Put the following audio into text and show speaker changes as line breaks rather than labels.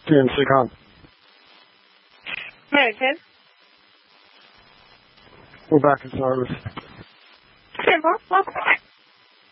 PNC Con.
American.
We're back in service.
Simple. Welcome back.